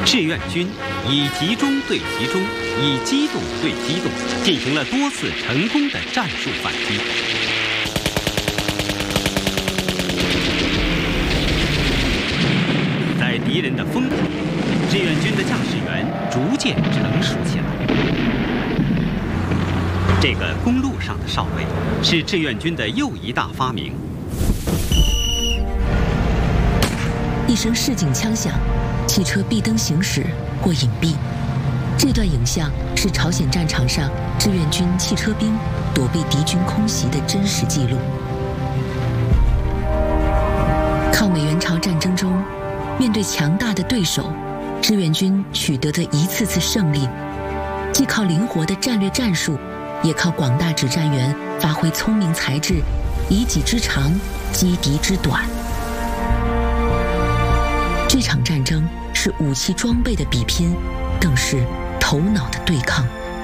志愿军以集中对集中，以机动对机动，进行了多次成功的战术反击。在敌人的风口，志愿军的驾驶员逐渐成熟起来。这个公路上的哨位是志愿军的又一大发明。 一声示警枪响，汽车闭灯行驶或隐蔽。这段影像是朝鲜战场上志愿军汽车兵躲避敌军空袭的真实记录。抗美援朝战争中，面对强大的对手，志愿军取得的一次次胜利，既靠灵活的战略战术，也靠广大指战员发挥聪明才智，以己之长击敌之短。这场战争是武器装备的比拼，更是头脑的对抗。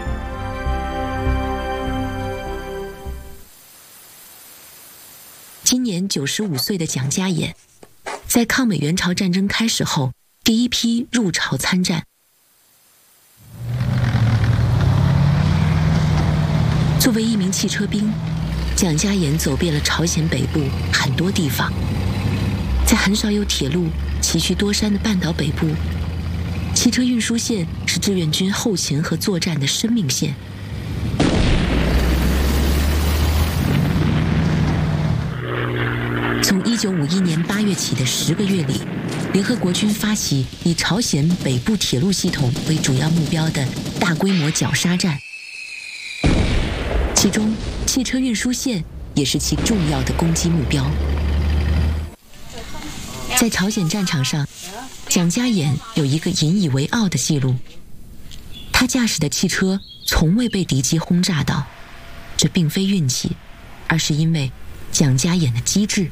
今年95岁的蒋家衍，在抗美援朝战争开始后，第一批入朝参战。作为一名汽车兵，蒋家衍走遍了朝鲜北部很多地方。在很少有铁路崎岖多山的半岛北部，汽车运输线是志愿军后勤和作战的生命线。从1951年8月起的10个月里，联合国军发起以朝鲜北部铁路系统为主要目标的大规模绞杀战，其中汽车运输线也是其重要的攻击目标。在朝鲜战场上，蒋家衍有一个引以为傲的记录，他驾驶的汽车从未被敌机轰炸到，这并非运气，而是因为蒋家衍的机智。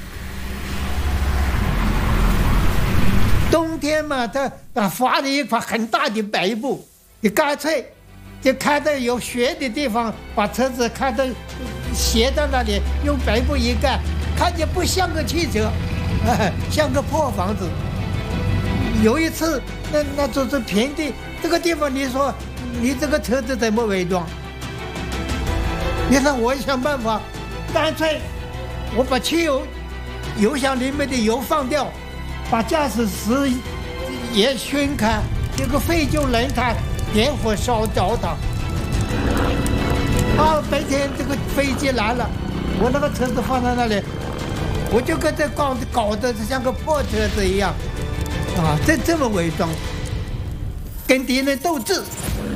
冬天嘛，他发了一块很大的白布，你干脆就开到有雪的地方，把车子开到斜到那里，用白布一盖，看起不像个汽车，像个破房子。有一次，那就是平地这个地方，你说你这个车子怎么伪装？你看我想办法，干脆我把油箱里面的油放掉，把驾驶室也熏开，这个废旧轮胎点火烧着它。白天这个飞机来了，我那个车子放在那里，我就跟这搞得像个破车子一样，这么伪装，跟敌人斗智。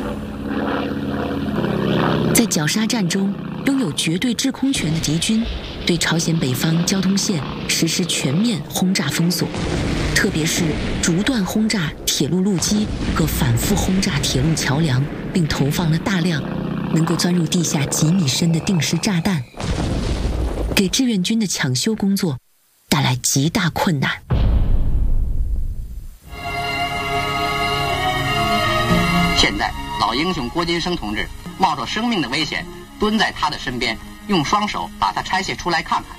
在绞杀战中，拥有绝对制空权的敌军对朝鲜北方交通线实施全面轰炸封锁，特别是逐段轰炸铁路路基和反复轰炸铁路桥梁，并投放了大量能够钻入地下几米深的定时炸弹，给志愿军的抢修工作带来极大困难。 现在老英雄郭金生同志冒着生命的危险蹲在他的身边，用双手把他拆卸出来看看。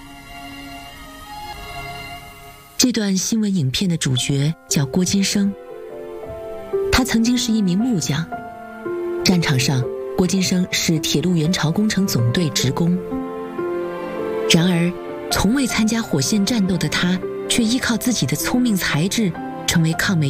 这段新闻影片的主角叫郭金生，他曾经是一名木匠。战场上，郭金生是铁路援朝工程总队职工。然而，从未参加火线战斗的他，却依靠自己的聪明才智，成为抗美